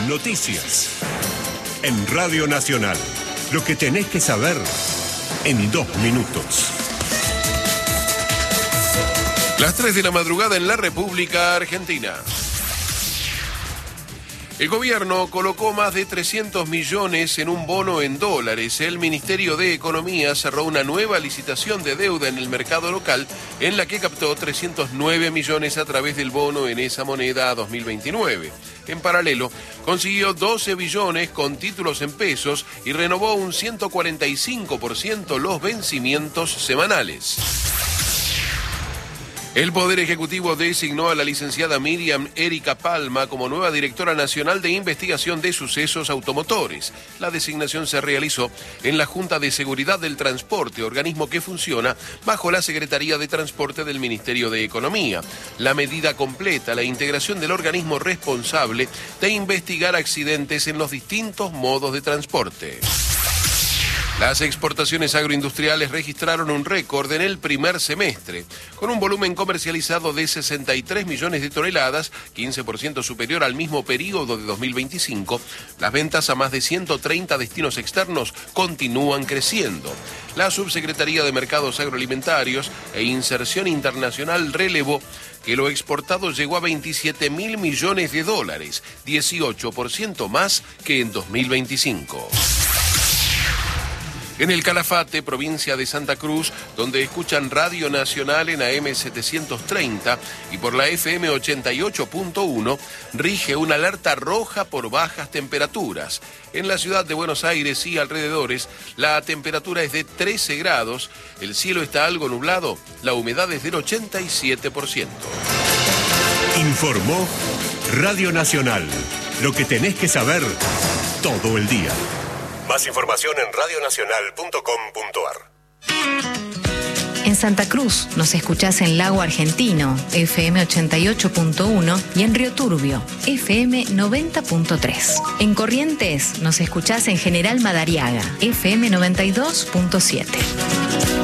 Noticias. En Radio Nacional. Lo que tenés que saber en 2 minutos. Las 3 de la madrugada en la República Argentina. El gobierno colocó más de 300 millones en un bono en dólares. El Ministerio de Economía cerró una nueva licitación de deuda en el mercado local en la que captó 309 millones a través del bono en esa moneda a 2029. En paralelo, consiguió 12 billones con títulos en pesos y renovó un 145% los vencimientos semanales. El Poder Ejecutivo designó a la licenciada Miriam Erika Palma como nueva directora nacional de investigación de sucesos automotores. La designación se realizó en la Junta de Seguridad del Transporte, organismo que funciona bajo la Secretaría de Transporte del Ministerio de Economía. La medida completa la integración del organismo responsable de investigar accidentes en los distintos modos de transporte. Las exportaciones agroindustriales registraron un récord en el primer semestre, con un volumen comercializado de 63 millones de toneladas, 15% superior al mismo periodo de 2025. Las ventas a más de 130 destinos externos continúan creciendo. La Subsecretaría de Mercados Agroalimentarios e Inserción Internacional relevó que lo exportado llegó a 27.000 millones de dólares, 18% más que en 2025. En el Calafate, provincia de Santa Cruz, donde escuchan Radio Nacional en AM 730 y por la FM 88.1, rige una alerta roja por bajas temperaturas. En la ciudad de Buenos Aires y alrededores, la temperatura es de 13 grados, el cielo está algo nublado, la humedad es del 87%. Informó Radio Nacional. Lo que tenés que saber todo el día. Más información en radionacional.com.ar. En Santa Cruz nos escuchás en Lago Argentino, FM 88.1 y en Río Turbio, FM 90.3. En Corrientes nos escuchás en General Madariaga, FM 92.7.